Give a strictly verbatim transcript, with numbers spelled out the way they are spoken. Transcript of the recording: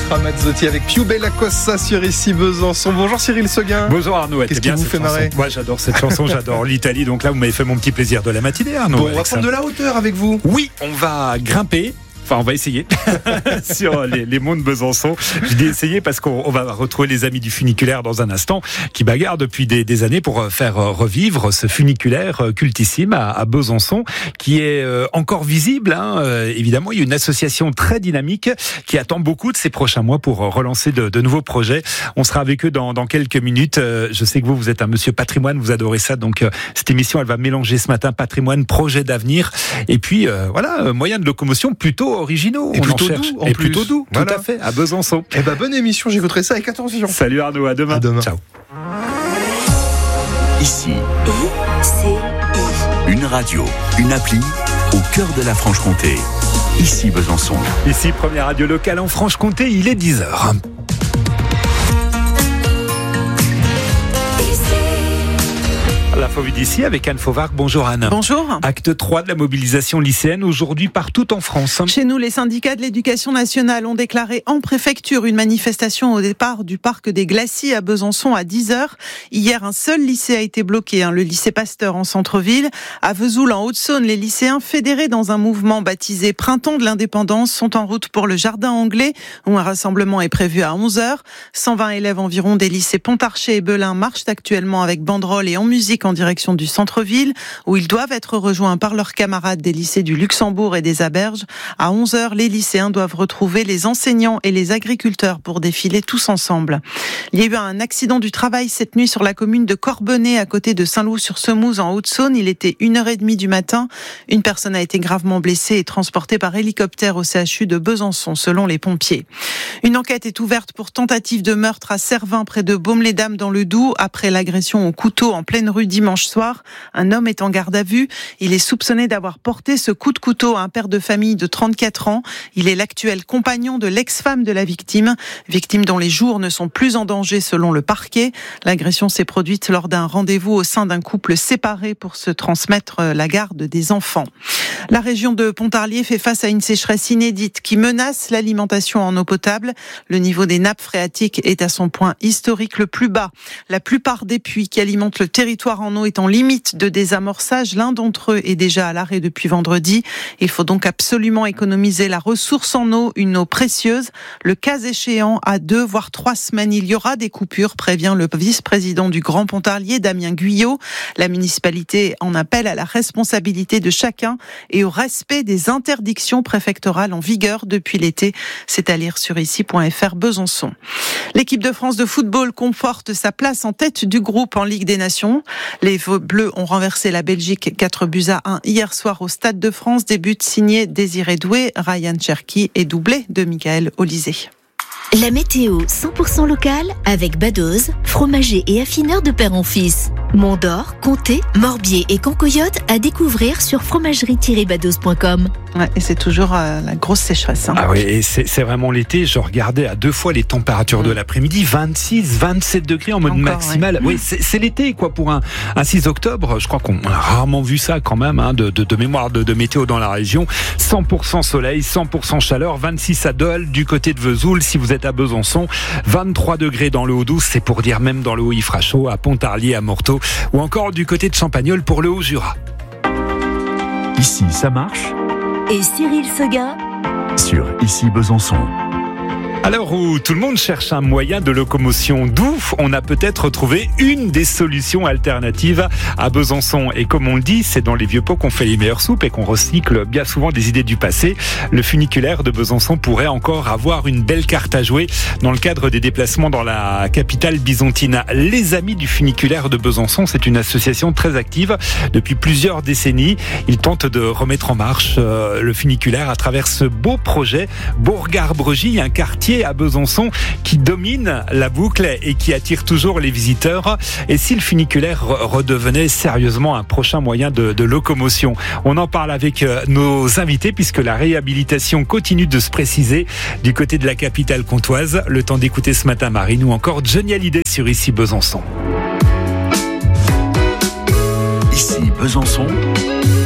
Ramazzotti avec Più Bella Cosa sur Ici Besançon. Bonjour Cyril Seguin. Bonjour Arnaud. Qu'est-ce qui bien vous fait marrer? Moi j'adore cette chanson, j'adore l'Italie. Donc là vous m'avez fait mon petit plaisir de la matinée, Arnaud. Bon, on va prendre de la hauteur avec vous. Oui, on va grimper. Enfin, on va essayer sur les, les monts de Besançon. Je dis essayer parce qu'on on va retrouver les amis du funiculaire dans un instant, qui bagarrent depuis des, des années pour faire revivre ce funiculaire cultissime à, à Besançon, qui est encore visible. Hein. Évidemment, il y a une association très dynamique qui attend beaucoup de ces prochains mois pour relancer de, de nouveaux projets. On sera avec eux dans, dans quelques minutes. Je sais que vous, vous êtes un monsieur patrimoine, vous adorez ça. Donc, cette émission, elle va mélanger ce matin patrimoine, projet d'avenir, et puis euh, voilà, moyen de locomotion plutôt originaux, et on plutôt en cherche. doux, en et plus. Tout doux, voilà. Tout à fait, à Besançon. Eh ben bonne émission, j'écouterai ça avec attention. Salut Arnaud, à demain. À demain. Ciao. Ici, I C I. une radio, une appli au cœur de la Franche-Comté. Ici Besançon. Ici, première radio locale en Franche-Comté, il est dix heures. L'info vue d'ici avec Anne Fauvargue. Bonjour Anne. Bonjour. Acte trois de la mobilisation lycéenne aujourd'hui partout en France. Chez nous, les syndicats de l'éducation nationale ont déclaré en préfecture une manifestation au départ du parc des Glacis à Besançon à dix heures. Hier, un seul lycée a été bloqué, hein, le lycée Pasteur en centre-ville. À Vesoul, en Haute-Saône, les lycéens fédérés dans un mouvement baptisé Printemps de l'Indépendance sont en route pour le Jardin Anglais, où un rassemblement est prévu à onze heures. cent vingt élèves environ des lycées Pontarchet et Belin marchent actuellement avec banderoles et en musique en direction du centre-ville, où ils doivent être rejoints par leurs camarades des lycées du Luxembourg et des Aberges. À onze heures, les lycéens doivent retrouver les enseignants et les agriculteurs pour défiler tous ensemble. Il y a eu un accident du travail cette nuit sur la commune de Corbenay, à côté de Saint-Loup-sur-Semouse, en Haute-Saône. Il était une heure trente du matin. Une personne a été gravement blessée et transportée par hélicoptère au C H U de Besançon, selon les pompiers. Une enquête est ouverte pour tentative de meurtre à Servins, près de Baume-les-Dames, dans le Doubs, après l'agression au couteau en pleine rue dimanche soir. Un homme est en garde à vue. Il est soupçonné d'avoir porté ce coup de couteau à un père de famille de trente-quatre ans. Il est l'actuel compagnon de l'ex-femme de la victime, victime dont les jours ne sont plus en danger selon le parquet. L'agression s'est produite lors d'un rendez-vous au sein d'un couple séparé pour se transmettre la garde des enfants. La région de Pontarlier fait face à une sécheresse inédite qui menace l'alimentation en eau potable. Le niveau des nappes phréatiques est à son point historique le plus bas. La plupart des puits qui alimentent le territoire en eau est en limite de désamorçage. L'un d'entre eux est déjà à l'arrêt depuis vendredi. Il faut donc absolument économiser la ressource en eau, une eau précieuse. Le cas échéant, à deux voire trois semaines, il y aura des coupures, prévient le vice-président du Grand Pontarlier, Damien Guyot. La municipalité en appelle à la responsabilité de chacun et au respect des interdictions préfectorales en vigueur depuis l'été. C'est à lire sur ici point f r Besançon. L'équipe de France de football conforte sa place en tête du groupe en Ligue des Nations. Les Bleus ont renversé la Belgique quatre buts à un hier soir au Stade de France. Des buts signés Désiré Doué, Ryan Cherki et doublé de Michael Olysée. La météo cent pour cent locale avec Badoz, fromager et affineur de père en fils. Mont-d'Or, Comté, Morbier et Cancoyote à découvrir sur fromagerie tiret badoz point com. Ouais, et c'est toujours euh, la grosse sécheresse. Hein. Ah oui, et c'est, c'est vraiment l'été. Je regardais à deux fois les températures mmh. de l'après-midi, vingt-six, vingt-sept degrés en mode Encore, maximal. Ouais. Oui, c'est, c'est l'été quoi pour un, un six octobre. Je crois qu'on a rarement vu ça quand même, hein, de, de, de mémoire de, de météo dans la région. cent pour cent soleil, cent pour cent chaleur, vingt-six à Dole, du côté de Vesoul. Si vous êtes à Besançon, vingt-trois degrés dans le Haut-Doubs, c'est pour dire même dans le Haut, il fera chaud, à Pontarlier, à Morteau, ou encore du côté de Champagnole pour le Haut-Jura. Ici, ça marche. Et Cyril Seguin Sur Ici Besançon. À l'heure où tout le monde cherche un moyen de locomotion doux, on a peut-être trouvé une des solutions alternatives à Besançon. Et comme on le dit, c'est dans les vieux pots qu'on fait les meilleures soupes et qu'on recycle bien souvent des idées du passé. Le funiculaire de Besançon pourrait encore avoir une belle carte à jouer dans le cadre des déplacements dans la capitale byzantine. Les Amis du funiculaire de Besançon, c'est une association très active depuis plusieurs décennies. Ils tentent de remettre en marche euh, le funiculaire à travers ce beau projet Bourg-Arbregie, un quartier à Besançon qui domine la boucle et qui attire toujours les visiteurs. Et si le funiculaire redevenait sérieusement un prochain moyen de, de locomotion? On en parle avec nos invités puisque la réhabilitation continue de se préciser du côté de la capitale comtoise. Le temps d'écouter ce matin Marine ou encore Johnny Hallyday sur Ici Besançon. Ici Besançon.